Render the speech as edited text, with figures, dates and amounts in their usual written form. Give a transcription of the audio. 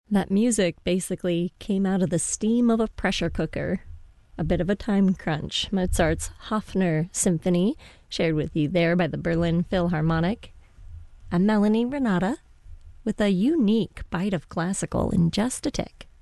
That music basically came out of the steam of a pressure cooker. A bit of a time crunch. Mozart's Hofner Symphony, shared with you there by the Berlin Philharmonic. A Melanie Renata with a unique bite of classical in just a tick.